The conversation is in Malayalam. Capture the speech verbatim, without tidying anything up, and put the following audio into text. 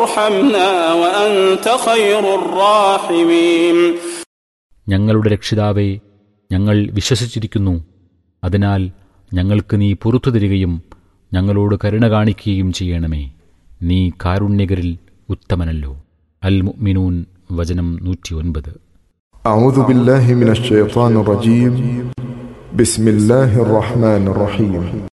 ارحمنا وأنت خير الراحمين. ഞങ്ങളുടെ രക്ഷിതാവേ, ഞങ്ങൾ വിശ്വസിച്ചിരിക്കുന്നു, അതിനാൽ ഞങ്ങൾക്ക് നീ പുറത്തു തരികയും ഞങ്ങളോട് കരുണ കാണിക്കുകയും ചെയ്യണമേ. നീ കാരുണ്യകരിൽ ഉത്തമനല്ലോ. അൽ മുഅ്മിനൂൻ വചനം നൂറ്റി ഒൻപത്. അഊദു ബില്ലാഹി മിനശ് ശൈത്വാനിർ റജീം. ബിസ്മില്ലാഹിർ റഹ്മാനിർ റഹീം.